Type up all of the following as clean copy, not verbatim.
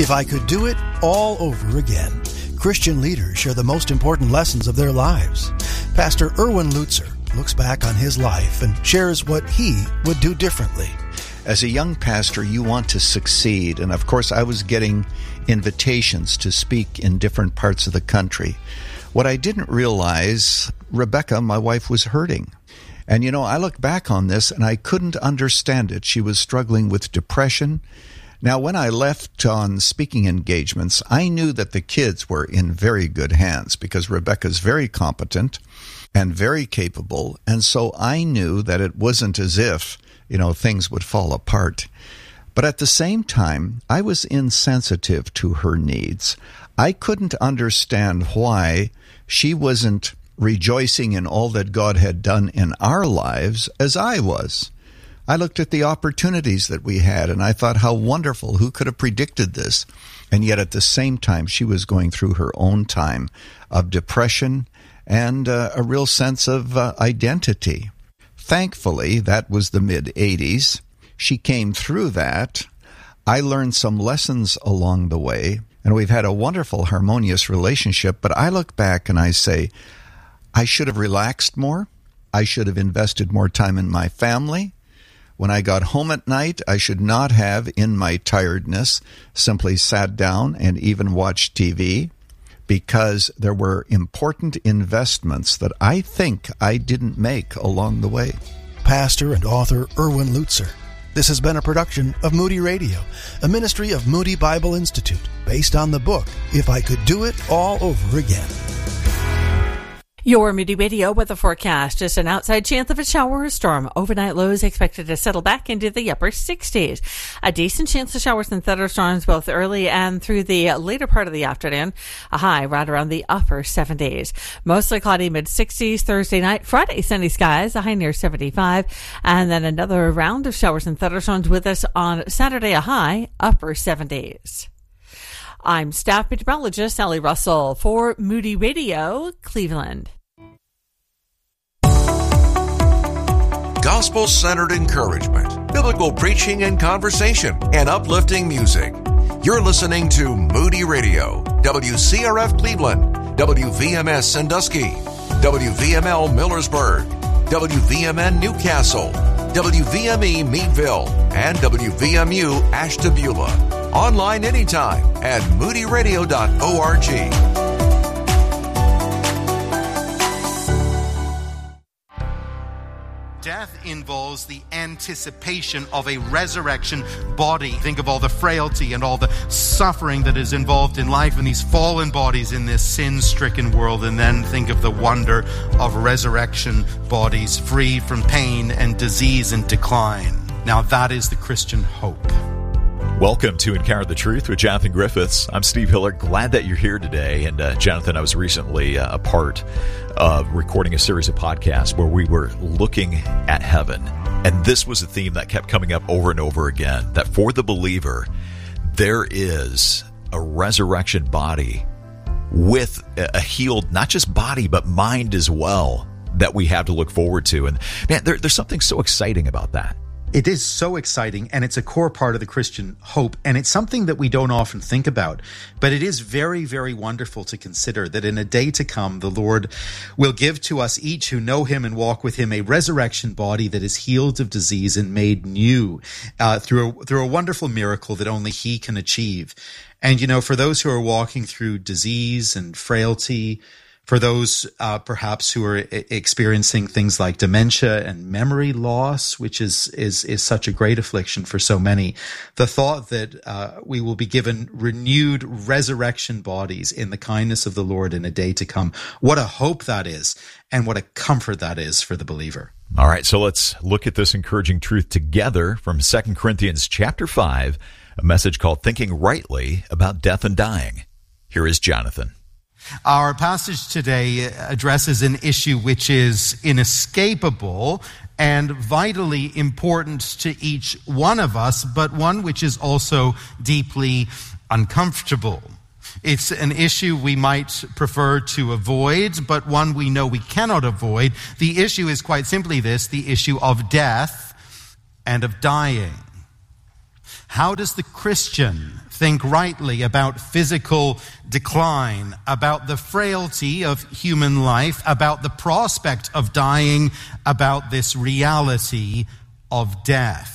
If I Could Do It All Over Again, Christian leaders share the most important lessons of their lives. Pastor Erwin Lutzer looks back on his life and shares what he would do differently. As a young pastor, you want to succeed, and of course I was getting invitations to speak in different parts of the country. What I didn't realize, Rebecca, my wife, was hurting. And I look back on this and I couldn't understand it. She was struggling with depression. Now, when I left on speaking engagements, I knew that the kids were in very good hands because Rebecca's very competent and very capable. And so I knew that it wasn't as if, things would fall apart. But at the same time, I was insensitive to her needs. I couldn't understand why she wasn't rejoicing in all that God had done in our lives as I was. I looked at the opportunities that we had, and I thought, how wonderful. Who could have predicted this? And yet at the same time, she was going through her own time of depression and a real sense of identity. Thankfully, that was the mid-'80s. She came through that. I learned some lessons along the way, and we've had a wonderful, harmonious relationship. But I look back and I say, I should have relaxed more. I should have invested more time in my family. When I got home at night, I should not have, in my tiredness, simply sat down and even watched TV, because there were important investments that I think I didn't make along the way. Pastor and author Erwin Lutzer. This has been a production of Moody Radio, a ministry of Moody Bible Institute, based on the book, If I Could Do It All Over Again. Your Moody Radio weather forecast. Just an outside chance of a shower or storm. Overnight lows expected to settle back into the upper 60s. A decent chance of showers and thunderstorms both early and through the later part of the afternoon. A high right around the upper 70s. Mostly cloudy mid-60s Thursday night. Friday, sunny skies, a high near 75. And then another round of showers and thunderstorms with us on Saturday, a high upper 70s. I'm staff meteorologist Sally Russell for Moody Radio, Cleveland. Gospel-centered encouragement, biblical preaching and conversation, and uplifting music. You're listening to Moody Radio, WCRF Cleveland, WVMS Sandusky, WVML Millersburg, WVMN Newcastle, WVME Meadville, and WVMU Ashtabula. Online anytime at moodyradio.org. Death involves the anticipation of a resurrection body. Think of all the frailty and all the suffering that is involved in life in these fallen bodies in this sin-stricken world, and then think of the wonder of resurrection bodies free from pain and disease and decline. Now that is the Christian hope. Welcome to Encounter the Truth with Jonathan Griffiths. I'm Steve Hiller. Glad that you're here today. And Jonathan, I was recently a part of recording a series of podcasts where we were looking at heaven. And this was a theme that kept coming up over and over again, that for the believer, there is a resurrection body with a healed, not just body, but mind as well, that we have to look forward to. And man, there's something so exciting about that. It is so exciting, and it's a core part of the Christian hope, and it's something that we don't often think about. But it is very, very wonderful to consider that in a day to come, the Lord will give to us each who know Him and walk with Him a resurrection body that is healed of disease and made new through a wonderful miracle that only He can achieve. And, for those who are walking through disease and frailty, for those perhaps who are experiencing things like dementia and memory loss, which is such a great affliction for so many, the thought that we will be given renewed resurrection bodies in the kindness of the Lord in a day to come, what a hope that is, and what a comfort that is for the believer. All right, so let's look at this encouraging truth together from 2 Corinthians chapter 5, a message called Thinking Rightly About Death and Dying. Here is Jonathan. Our passage today addresses an issue which is inescapable and vitally important to each one of us, but one which is also deeply uncomfortable. It's an issue we might prefer to avoid, but one we know we cannot avoid. The issue is quite simply this, the issue of death and of dying. How does the Christian think rightly about physical decline, about the frailty of human life, about the prospect of dying, about this reality of death?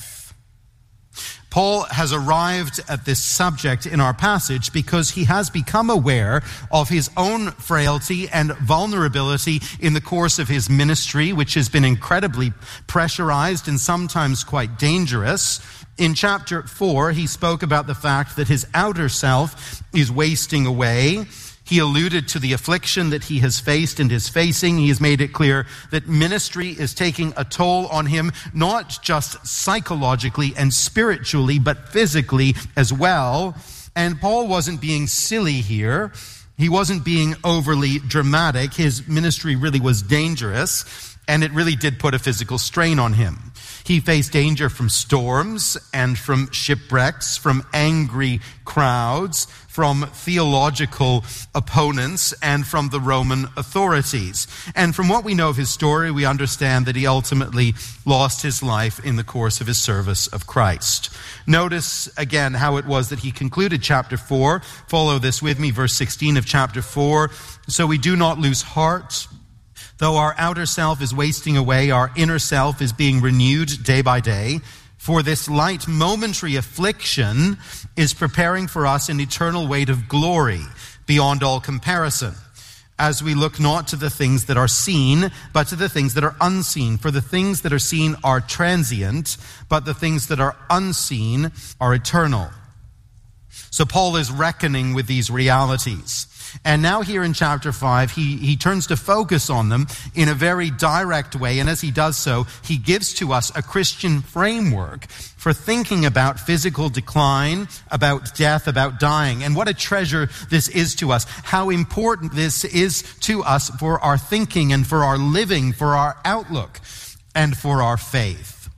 Paul has arrived at this subject in our passage because he has become aware of his own frailty and vulnerability in the course of his ministry, which has been incredibly pressurized and sometimes quite dangerous. In chapter 4, he spoke about the fact that his outer self is wasting away. He alluded to the affliction that he has faced and is facing. He has made it clear that ministry is taking a toll on him, not just psychologically and spiritually, but physically as well. And Paul wasn't being silly here. He wasn't being overly dramatic. His ministry really was dangerous, and it really did put a physical strain on him. He faced danger from storms and from shipwrecks, from angry crowds, from theological opponents, and from the Roman authorities. And from what we know of his story, we understand that he ultimately lost his life in the course of his service of Christ. Notice again how it was that he concluded chapter 4. Follow this with me, verse 16 of chapter 4. So we do not lose heart. Though our outer self is wasting away, our inner self is being renewed day by day. For this light momentary affliction is preparing for us an eternal weight of glory beyond all comparison, as we look not to the things that are seen, but to the things that are unseen. For the things that are seen are transient, but the things that are unseen are eternal. So Paul is reckoning with these realities. And now here in chapter 5, he turns to focus on them in a very direct way. And as he does so, he gives to us a Christian framework for thinking about physical decline, about death, about dying. And what a treasure this is to us. How important this is to us for our thinking and for our living, for our outlook, and for our faith.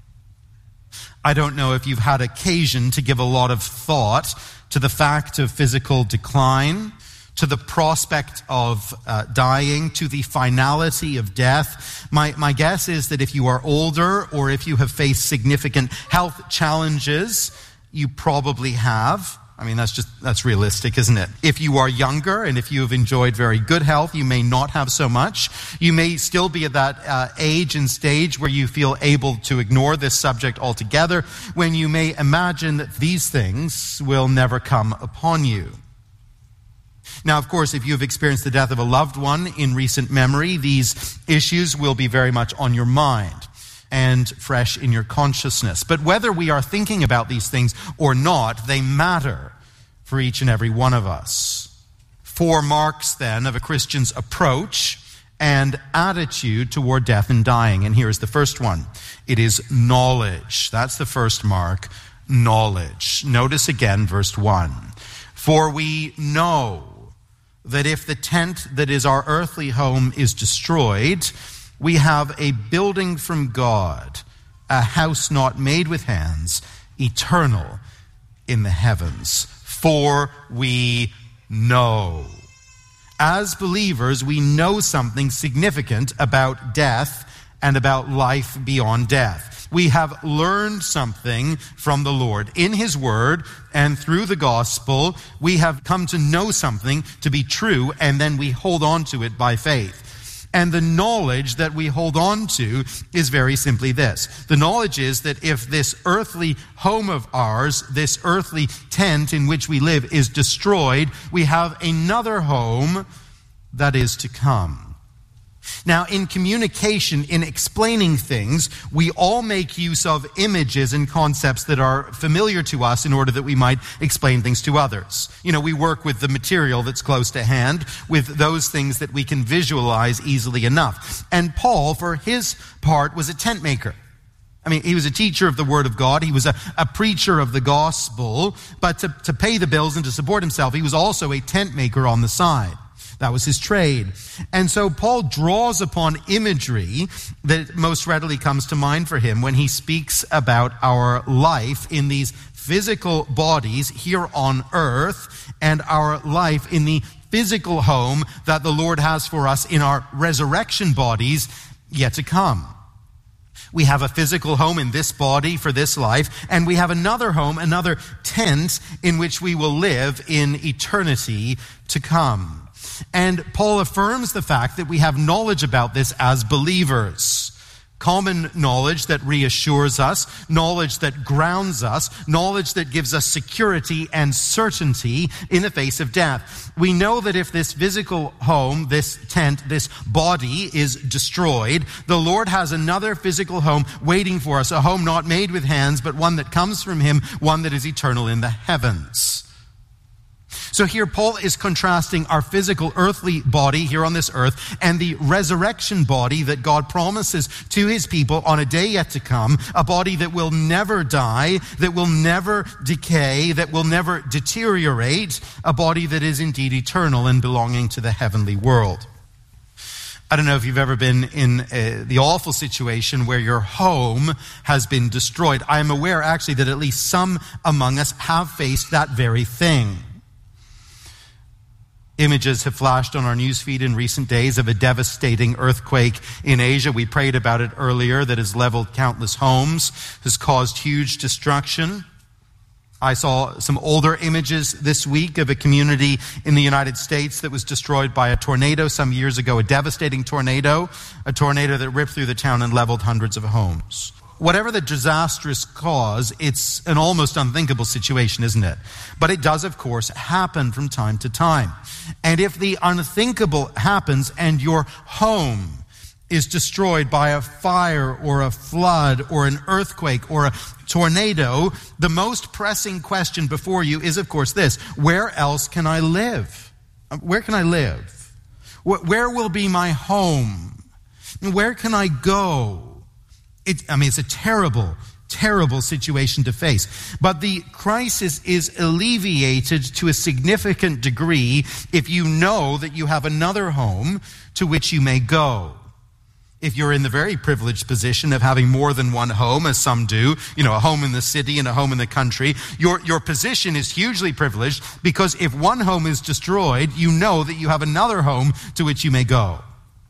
I don't know if you've had occasion to give a lot of thought to the fact of physical decline, to the prospect of dying, to the finality of death. My guess is that if you are older or if you have faced significant health challenges, you probably have. I mean, that's realistic, isn't it? If you are younger and if you have enjoyed very good health, you may not have so much. You may still be at that age and stage where you feel able to ignore this subject altogether, when you may imagine that these things will never come upon you. Now, of course, if you have experienced the death of a loved one in recent memory, these issues will be very much on your mind and fresh in your consciousness. But whether we are thinking about these things or not, they matter for each and every one of us. 4 marks, then, of a Christian's approach and attitude toward death and dying. And here's the first one. It is knowledge. That's the first mark, knowledge. Notice again verse 1. For we know that if the tent that is our earthly home is destroyed, we have a building from God, a house not made with hands, eternal in the heavens. For we know. As believers, we know something significant about death and about life beyond death. We have learned something from the Lord. In His Word and through the gospel, we have come to know something to be true, and then we hold on to it by faith. And the knowledge that we hold on to is very simply this. The knowledge is that if this earthly home of ours, this earthly tent in which we live, is destroyed, we have another home that is to come. Now, in communication, in explaining things, we all make use of images and concepts that are familiar to us in order that we might explain things to others. You know, we work with the material that's close to hand, with those things that we can visualize easily enough. And Paul, for his part, was a tent maker. I mean, he was a teacher of the Word of God. He was a preacher of the gospel. But to pay the bills and to support himself, he was also a tent maker on the side. That was his trade. And so Paul draws upon imagery that most readily comes to mind for him when he speaks about our life in these physical bodies here on earth and our life in the physical home that the Lord has for us in our resurrection bodies yet to come. We have a physical home in this body for this life, and we have another home, another tent in which we will live in eternity to come. And Paul affirms the fact that we have knowledge about this as believers. Common knowledge that reassures us, knowledge that grounds us, knowledge that gives us security and certainty in the face of death. We know that if this physical home, this tent, this body is destroyed, the Lord has another physical home waiting for us, a home not made with hands, but one that comes from Him, one that is eternal in the heavens. So here Paul is contrasting our physical earthly body here on this earth and the resurrection body that God promises to His people on a day yet to come, a body that will never die, that will never decay, that will never deteriorate, a body that is indeed eternal and belonging to the heavenly world. I don't know if you've ever been in the awful situation where your home has been destroyed. I am aware actually that at least some among us have faced that very thing. Images have flashed on our newsfeed in recent days of a devastating earthquake in Asia. We prayed about it earlier, that has leveled countless homes, has caused huge destruction. I saw some older images this week of a community in the United States that was destroyed by a tornado some years ago, a devastating tornado, a tornado that ripped through the town and leveled hundreds of homes. Whatever the disastrous cause, it's an almost unthinkable situation, isn't it? But it does, of course, happen from time to time. And if the unthinkable happens and your home is destroyed by a fire or a flood or an earthquake or a tornado, the most pressing question before you is, of course, this: where else can I live? Where can I live? Where will be my home? Where can I go? It's a terrible, terrible situation to face. But the crisis is alleviated to a significant degree if you know that you have another home to which you may go. If you're in the very privileged position of having more than one home, as some do, a home in the city and a home in the country, your position is hugely privileged, because if one home is destroyed, you know that you have another home to which you may go.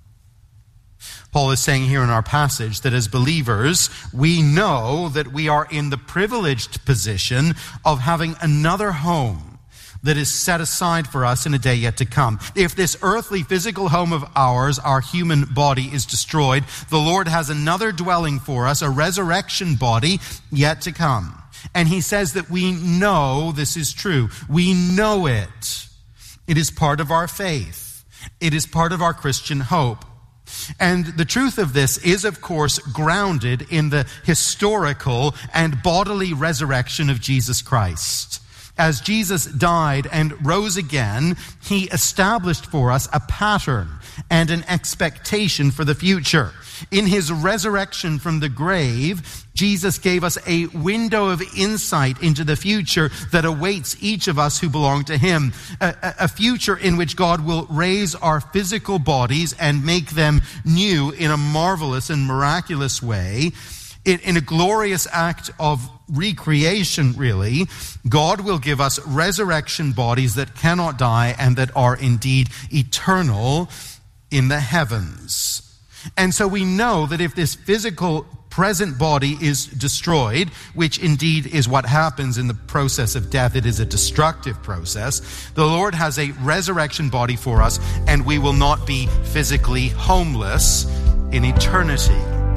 Paul is saying here in our passage that as believers, we know that we are in the privileged position of having another home that is set aside for us in a day yet to come. If this earthly physical home of ours, our human body, is destroyed, the Lord has another dwelling for us, a resurrection body yet to come. And he says that we know this is true. We know it. It is part of our faith. It is part of our Christian hope. And the truth of this is, of course, grounded in the historical and bodily resurrection of Jesus Christ. As Jesus died and rose again, he established for us a pattern and an expectation for the future. In his resurrection from the grave, Jesus gave us a window of insight into the future that awaits each of us who belong to him. A future in which God will raise our physical bodies and make them new in a marvelous and miraculous way. In a glorious act of recreation, really, God will give us resurrection bodies that cannot die and that are indeed eternal in the heavens. And so we know that if this physical present body is destroyed, which indeed is what happens in the process of death, it is a destructive process, the Lord has a resurrection body for us, and we will not be physically homeless in eternity.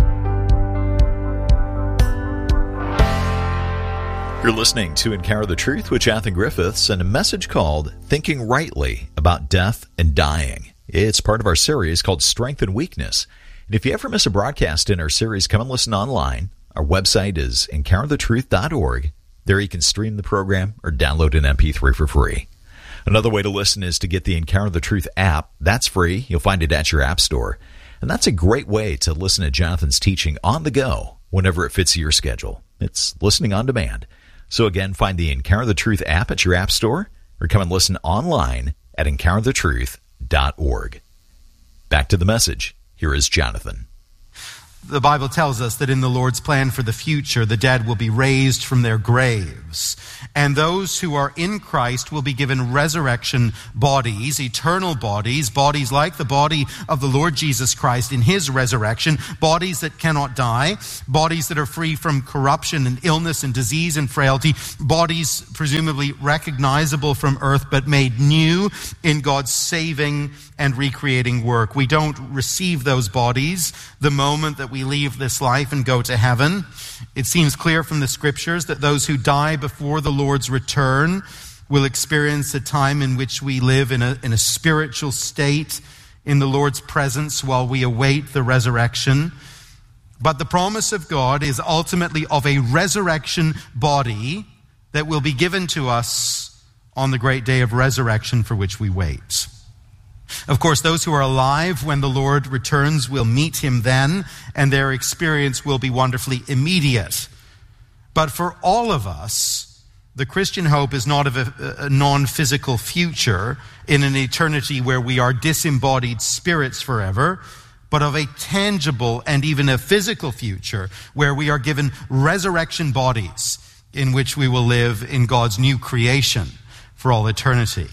You're listening to Encounter the Truth with Jonathan Griffiths and a message called Thinking Rightly About Death and Dying. It's part of our series called Strength and Weakness. And if you ever miss a broadcast in our series, come and listen online. Our website is encounterthetruth.org. There you can stream the program or download an MP3 for free. Another way to listen is to get the Encounter the Truth app. That's free. You'll find it at your app store. And that's a great way to listen to Jonathan's teaching on the go whenever it fits your schedule. It's listening on demand. So again, find the Encounter the Truth app at your app store or come and listen online at encounterthetruth.org. Back to the message. Here is Jonathan. The Bible tells us that in the Lord's plan for the future, the dead will be raised from their graves. And those who are in Christ will be given resurrection bodies, eternal bodies, bodies like the body of the Lord Jesus Christ in his resurrection, bodies that cannot die, bodies that are free from corruption and illness and disease and frailty, bodies presumably recognizable from earth but made new in God's saving and recreating work. We don't receive those bodies the moment that we leave this life and go to heaven. It seems clear from the scriptures that those who die before the Lord's return will experience a time in which we live in a spiritual state in the Lord's presence while we await the resurrection. But the promise of God is ultimately of a resurrection body that will be given to us on the great day of resurrection for which we wait. Of course, those who are alive when the Lord returns will meet him then, and their experience will be wonderfully immediate. But for all of us, the Christian hope is not of a non-physical future in an eternity where we are disembodied spirits forever, but of a tangible and even a physical future where we are given resurrection bodies in which we will live in God's new creation for all eternity.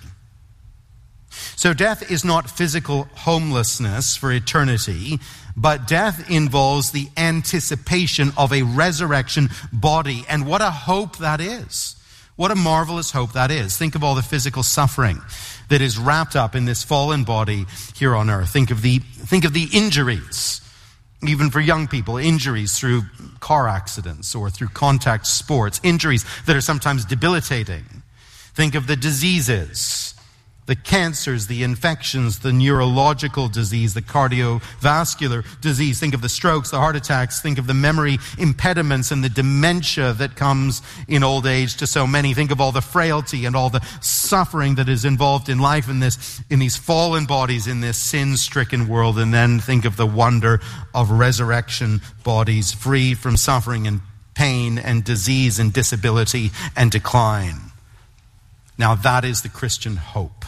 So death is not physical homelessness for eternity, but death involves the anticipation of a resurrection body. And what a hope that is. What a marvelous hope that is. Think of all the physical suffering that is wrapped up in this fallen body here on earth. Think of the injuries, even for young people, injuries through car accidents or through contact sports, injuries that are sometimes debilitating. Think of the diseases, the cancers, the infections, the neurological disease, the cardiovascular disease. Think of the strokes, the heart attacks. Think of the memory impediments and the dementia that comes in old age to so many. Think of all the frailty and all the suffering that is involved in life in these fallen bodies, in this sin-stricken world. And then think of the wonder of resurrection bodies free from suffering and pain and disease and disability and decline. Now that is the Christian hope.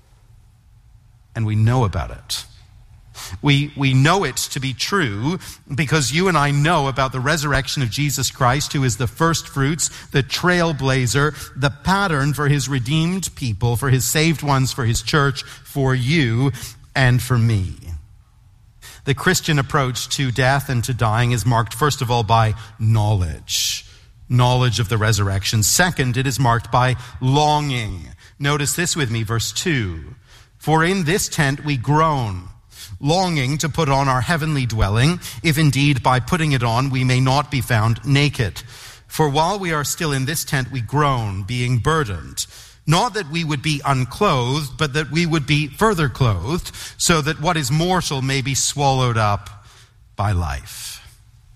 And we know about it. We know it to be true because you and I know about the resurrection of Jesus Christ, who is the first fruits, the trailblazer, the pattern for his redeemed people, for his saved ones, for his church, for you and for me. The Christian approach to death and to dying is marked, first of all, by knowledge of the resurrection. Second, it is marked by longing. Notice this with me, verse 2. For in this tent we groan, longing to put on our heavenly dwelling, if indeed by putting it on we may not be found naked. For while we are still in this tent we groan, being burdened. Not that we would be unclothed, but that we would be further clothed, so that what is mortal may be swallowed up by life.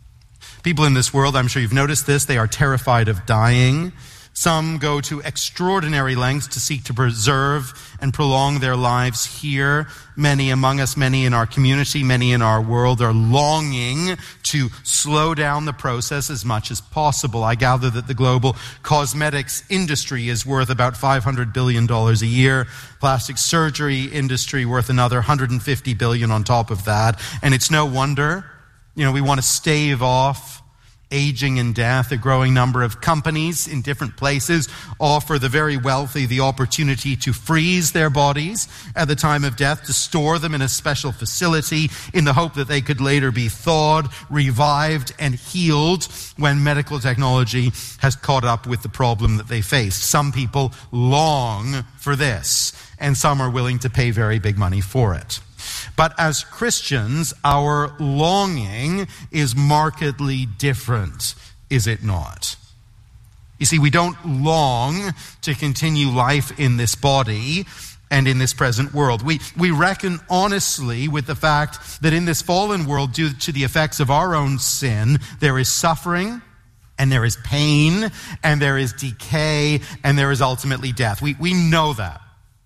People in this world, I'm sure you've noticed this, they are terrified of dying. Some go to extraordinary lengths to seek to preserve and prolong their lives here. Many among us, many in our community, many in our world are longing to slow down the process as much as possible. I gather that the global cosmetics industry is worth about $500 billion a year. Plastic surgery industry worth another $150 billion on top of that. And it's no wonder, we want to stave off aging and death. A growing number of companies in different places offer the very wealthy the opportunity to freeze their bodies at the time of death, to store them in a special facility in the hope that they could later be thawed, revived, and healed when medical technology has caught up with the problem that they faced. Some people long for this, and some are willing to pay very big money for it. But as Christians, our longing is markedly different, is it not? You see, we don't long to continue life in this body and in this present world. We reckon honestly with the fact that in this fallen world, due to the effects of our own sin, there is suffering, and there is pain, and there is decay, and there is ultimately death. We know that.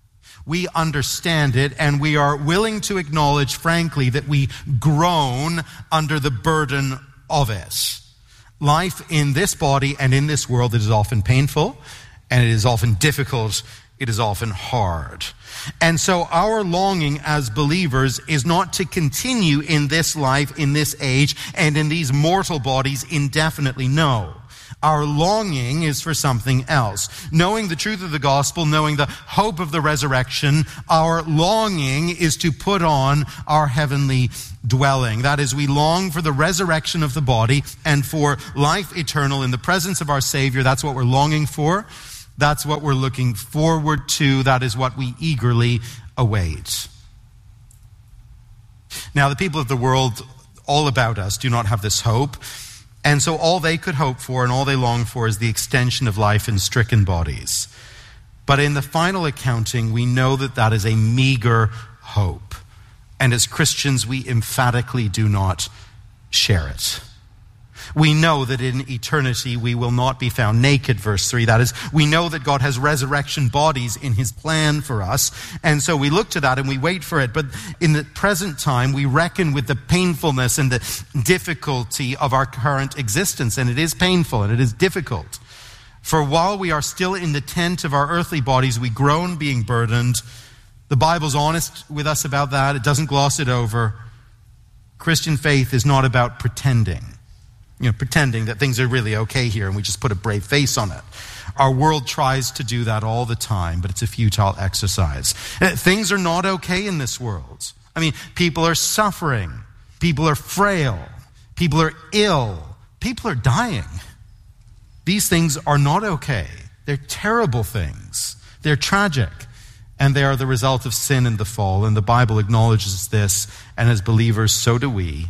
We understand it, and we are willing to acknowledge, frankly, that we groan under the burden of it. Life in this body and in this world, it is often painful, and it is often difficult it is often hard. And so our longing as believers is not to continue in this life, in this age, and in these mortal bodies indefinitely. No. Our longing is for something else. Knowing the truth of the gospel, knowing the hope of the resurrection, our longing is to put on our heavenly dwelling. That is, we long for the resurrection of the body and for life eternal in the presence of our Savior. That's what we're longing for. That's what we're looking forward to. That is what we eagerly await. Now, the people of the world all about us do not have this hope. And so all they could hope for and all they long for is the extension of life in stricken bodies. But in the final accounting, we know that that is a meager hope. And as Christians, we emphatically do not share it. We know that in eternity we will not be found naked, verse 3. That is, we know that God has resurrection bodies in his plan for us. And so we look to that and we wait for it. But in the present time, we reckon with the painfulness and the difficulty of our current existence. And it is painful and it is difficult. For while we are still in the tent of our earthly bodies, we groan being burdened. The Bible's honest with us about that. It doesn't gloss it over. Christian faith is not about pretending. Pretending that things are really okay here and we just put a brave face on it. Our world tries to do that all the time, but it's a futile exercise. Things are not okay in this world. I mean, people are suffering. People are frail. People are ill. People are dying. These things are not okay. They're terrible things. They're tragic. And they are the result of sin and the fall. And the Bible acknowledges this. And as believers, so do we.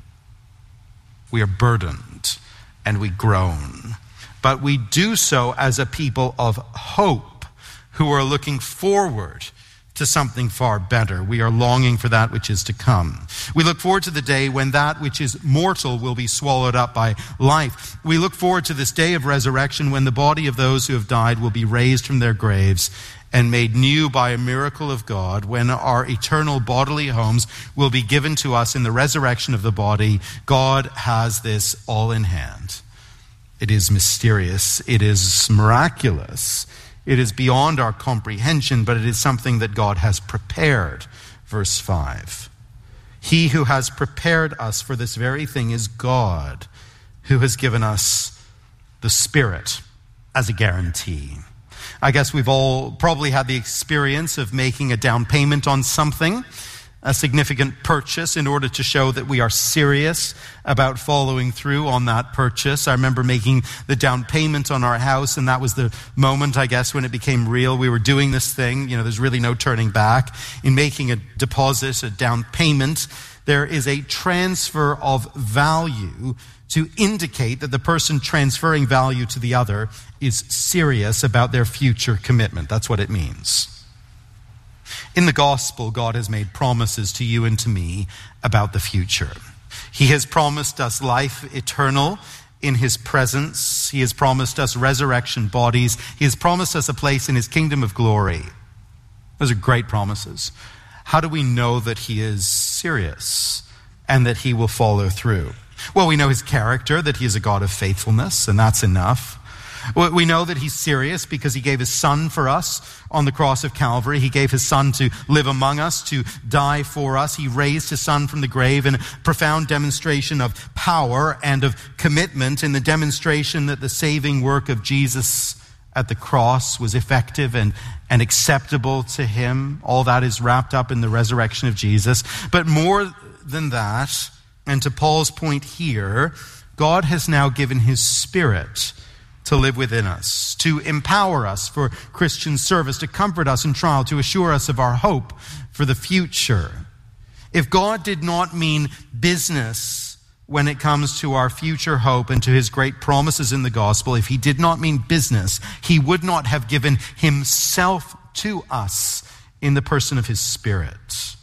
We are burdened and we groan. But we do so as a people of hope who are looking forward to something far better. We are longing for that which is to come. We look forward to the day when that which is mortal will be swallowed up by life. We look forward to this day of resurrection when the body of those who have died will be raised from their graves and made new by a miracle of God, when our eternal bodily homes will be given to us in the resurrection of the body. God has this all in hand. It is mysterious. It is miraculous. It is beyond our comprehension, but it is something that God has prepared. Verse 5. He who has prepared us for this very thing is God, who has given us the Spirit as a guarantee. I guess we've all probably had the experience of making a down payment on something, a significant purchase, in order to show that we are serious about following through on that purchase. I remember making the down payment on our house, and that was the moment, I guess, when it became real. We were doing this thing. There's really no turning back. In making a deposit, a down payment, there is a transfer of value to indicate that the person transferring value to the other is serious about their future commitment. That's what it means. In the gospel, God has made promises to you and to me about the future. He has promised us life eternal in his presence. He has promised us resurrection bodies. He has promised us a place in his kingdom of glory. Those are great promises. How do we know that he is serious and that he will follow through? Well, we know his character, that he is a God of faithfulness, and that's enough. We know that he's serious because he gave his son for us on the cross of Calvary. He gave his son to live among us, to die for us. He raised his son from the grave in a profound demonstration of power and of commitment, in the demonstration that the saving work of Jesus at the cross was effective and acceptable to him. All that is wrapped up in the resurrection of Jesus. But more than that, and to Paul's point here, God has now given his Spirit to live within us, to empower us for Christian service, to comfort us in trial, to assure us of our hope for the future. If God did not mean business when it comes to our future hope and to his great promises in the gospel, if he did not mean business, he would not have given himself to us in the person of his Spirit.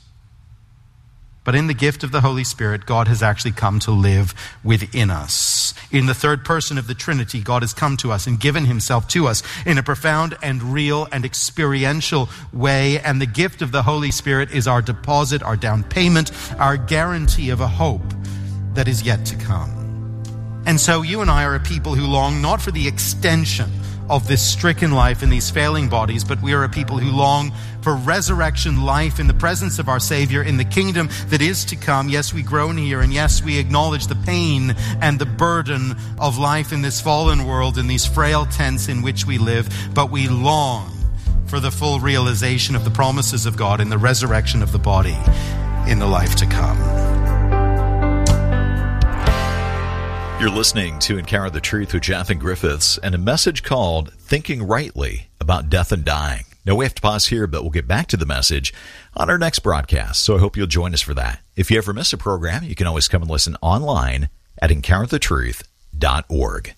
But in the gift of the Holy Spirit, God has actually come to live within us. In the third person of the Trinity, God has come to us and given himself to us in a profound and real and experiential way. And the gift of the Holy Spirit is our deposit, our down payment, our guarantee of a hope that is yet to come. And so you and I are a people who long not for the extension of this stricken life and these failing bodies, but we are a people who long for resurrection life in the presence of our Savior in the kingdom that is to come. Yes, we groan here, and yes, we acknowledge the pain and the burden of life in this fallen world, in these frail tents in which we live, but we long for the full realization of the promises of God in the resurrection of the body in the life to come. You're listening to Encounter the Truth with Jonathan Griffiths and a message called Thinking Rightly About Death and Dying. Now, we have to pause here, but we'll get back to the message on our next broadcast, so I hope you'll join us for that. If you ever miss a program, you can always come and listen online at encounterthetruth.org.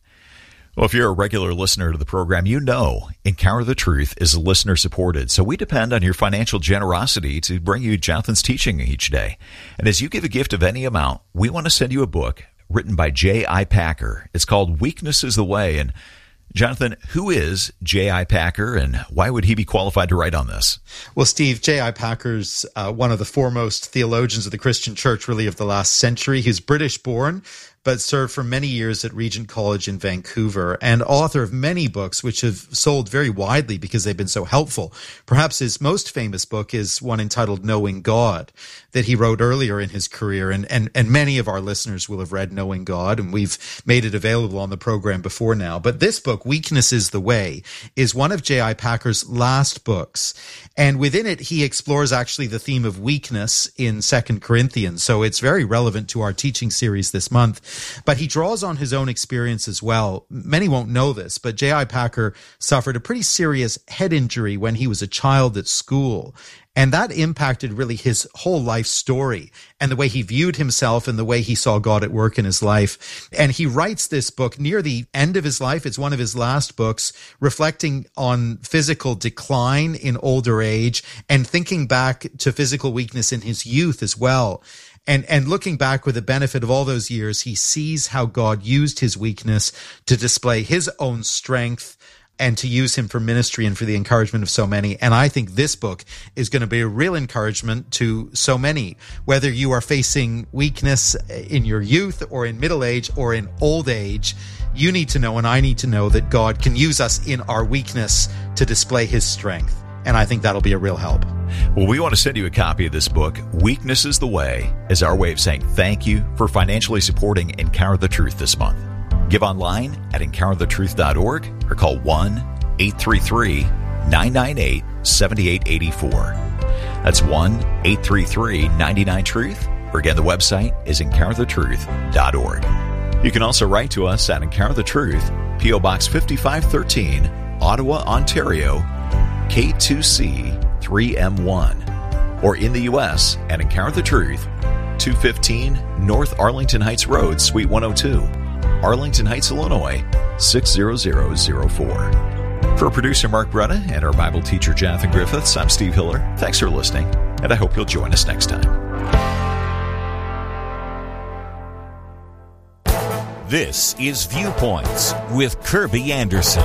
Well, if you're a regular listener to the program, you know Encounter the Truth is listener-supported, so we depend on your financial generosity to bring you Jonathan's teaching each day. And as you give a gift of any amount, we want to send you a book written by J.I. Packer. It's called Weakness is the Way. And Jonathan, who is J.I. Packer, and why would he be qualified to write on this? Well, Steve, J.I. Packer's one of the foremost theologians of the Christian church, really, of the last century. He's British-born, but served for many years at Regent College in Vancouver, and author of many books which have sold very widely because they've been so helpful. Perhaps his most famous book is one entitled Knowing God, that he wrote earlier in his career, and many of our listeners will have read Knowing God, and we've made it available on the program before now. But this book, Weakness is the Way, is one of J.I. Packer's last books, and within it he explores actually the theme of weakness in 2 Corinthians, so it's very relevant to our teaching series this month. But he draws on his own experience as well. Many won't know this, but J.I. Packer suffered a pretty serious head injury when he was a child at school. And that impacted really his whole life story and the way he viewed himself and the way he saw God at work in his life. And he writes this book near the end of his life. It's one of his last books, reflecting on physical decline in older age and thinking back to physical weakness in his youth as well. And looking back with the benefit of all those years, he sees how God used his weakness to display his own strength and to use him for ministry and for the encouragement of so many. And I think this book is going to be a real encouragement to so many, whether you are facing weakness in your youth or in middle age or in old age. You need to know, and I need to know, that God can use us in our weakness to display his strength. And I think that'll be a real help. Well, we want to send you a copy of this book, Weakness is the Way, as our way of saying thank you for financially supporting Encounter the Truth this month. Give online at encounterthetruth.org or call 1-833-998-7884. That's 1-833-99-TRUTH. Or again, the website is encounterthetruth.org. You can also write to us at Encounter the Truth, P.O. Box 5513, Ottawa, Ontario, K2C 3M1, or in the U.S. at Encounter the Truth, 215 North Arlington Heights Road, Suite 102, Arlington Heights, Illinois, 60004. For producer Mark Bretta and our Bible teacher Jonathan Griffiths, I'm Steve Hiller. Thanks for listening, and I hope you'll join us next time. This is Viewpoints with Kirby Anderson.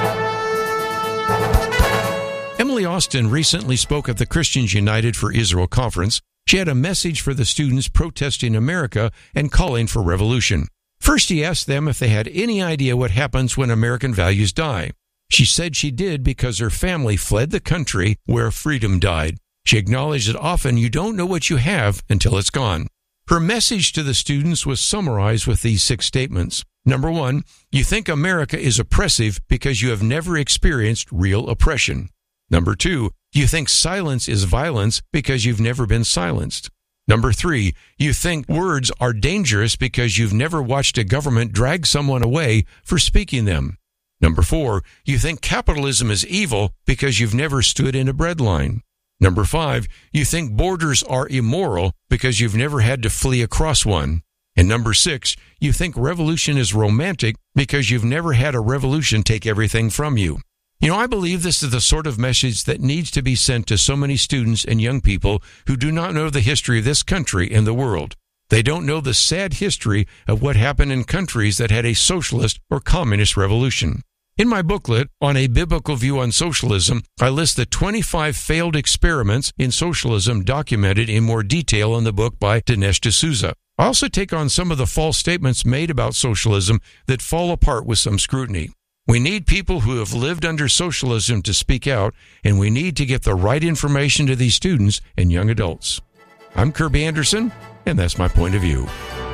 Emily Austin recently spoke at the Christians United for Israel conference. She had a message for the students protesting America and calling for revolution. First, he asked them if they had any idea what happens when American values die. She said she did because her family fled the country where freedom died. She acknowledged that often you don't know what you have until it's gone. Her message to the students was summarized with these 6 statements. Number 1, you think America is oppressive because you have never experienced real oppression. Number 2, you think silence is violence because you've never been silenced. Number 3, you think words are dangerous because you've never watched a government drag someone away for speaking them. Number 4, you think capitalism is evil because you've never stood in a bread line. Number 5, you think borders are immoral because you've never had to flee across one. And number 6, you think revolution is romantic because you've never had a revolution take everything from you. You know, I believe this is the sort of message that needs to be sent to so many students and young people who do not know the history of this country and the world. They don't know the sad history of what happened in countries that had a socialist or communist revolution. In my booklet, On a Biblical View on Socialism, I list the 25 failed experiments in socialism documented in more detail in the book by Dinesh D'Souza. I also take on some of the false statements made about socialism that fall apart with some scrutiny. We need people who have lived under socialism to speak out, and we need to get the right information to these students and young adults. I'm Kirby Anderson, and that's my point of view.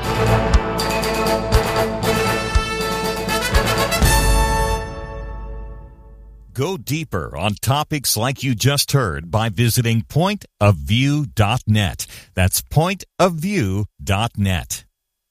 Go deeper on topics like you just heard by visiting pointofview.net. That's pointofview.net.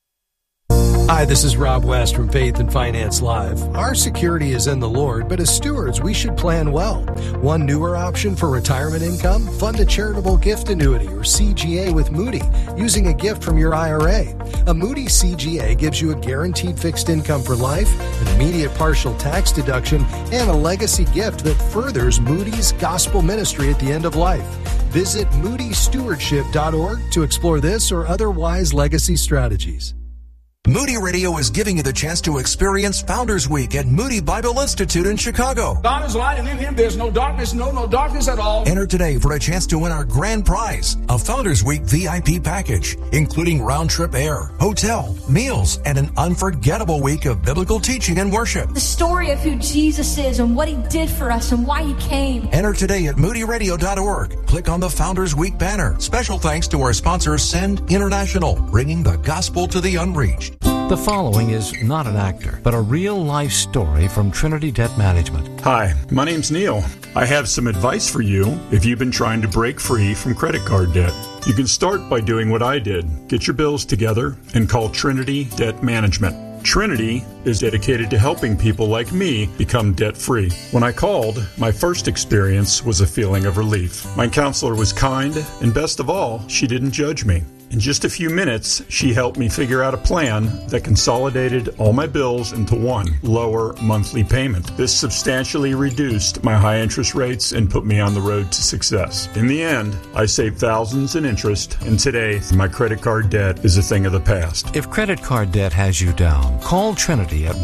Hi, this is Rob West from Faith and Finance Live. Our security is in the Lord, but as stewards, we should plan well. One newer option for retirement income, fund a charitable gift annuity or CGA with Moody using a gift from your IRA. A Moody CGA gives you a guaranteed fixed income for life, an immediate partial tax deduction, and a legacy gift that furthers Moody's gospel ministry at the end of life. Visit moodystewardship.org to explore this or other wise legacy strategies. Moody Radio is giving you the chance to experience Founders Week at Moody Bible Institute in Chicago. God is light, and in Him there's no darkness, no darkness at all. Enter today for a chance to win our grand prize, a Founders Week VIP package, including round-trip air, hotel, meals, and an unforgettable week of biblical teaching and worship. The story of who Jesus is and what He did for us and why He came. Enter today at moodyradio.org. Click on the Founders Week banner. Special thanks to our sponsor, Send International, bringing the gospel to the unreached. The following is not an actor, but a real-life story from Trinity Debt Management. Hi, my name's Neil. I have some advice for you if you've been trying to break free from credit card debt. You can start by doing what I did. Get your bills together and call Trinity Debt Management. Trinity is dedicated to helping people like me become debt-free. When I called, my first experience was a feeling of relief. My counselor was kind, and best of all, she didn't judge me. In just a few minutes, she helped me figure out a plan that consolidated all my bills into one lower monthly payment. This substantially reduced my high interest rates and put me on the road to success. In the end, I saved thousands in interest, and today, my credit card debt is a thing of the past. If credit card debt has you down, call Trinity at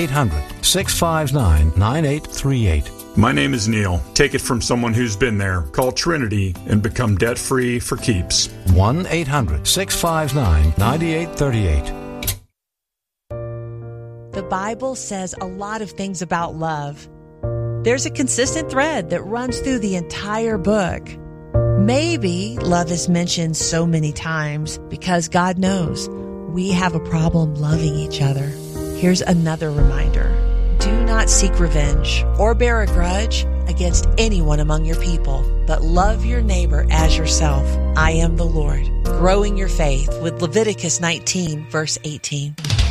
1-800-659-9838. My name is Neil. Take it from someone who's been there. Call Trinity and become debt-free for keeps. 1-800-659-9838. The Bible says a lot of things about love. There's a consistent thread that runs through the entire book. Maybe love is mentioned so many times because God knows we have a problem loving each other. Here's another reminder. Do not seek revenge or bear a grudge against anyone among your people, but love your neighbor as yourself. I am the Lord. Growing your faith with Leviticus 19, verse 18.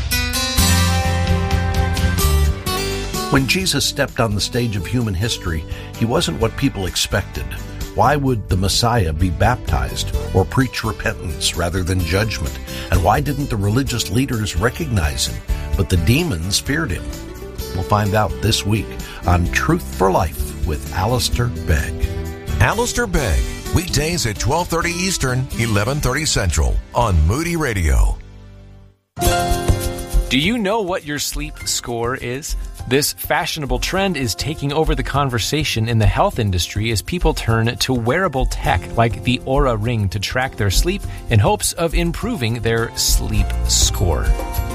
When Jesus stepped on the stage of human history, He wasn't what people expected. Why would the Messiah be baptized or preach repentance rather than judgment? And why didn't the religious leaders recognize Him, but the demons feared Him? We'll find out this week on Truth for Life with Alistair Begg. Alistair Begg, weekdays at 12:30 Eastern, 11:30 Central on Moody Radio. Do you know what your sleep score is? This fashionable trend is taking over the conversation in the health industry as people turn to wearable tech like the Oura Ring to track their sleep in hopes of improving their sleep score.